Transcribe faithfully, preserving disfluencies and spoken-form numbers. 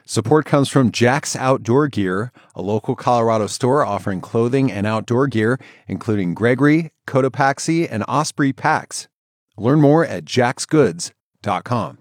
Support comes from Jack's Outdoor Gear, a local Colorado store offering clothing and outdoor gear, including Gregory, Cotopaxi, and Osprey packs. Learn more at jacks goods dot com.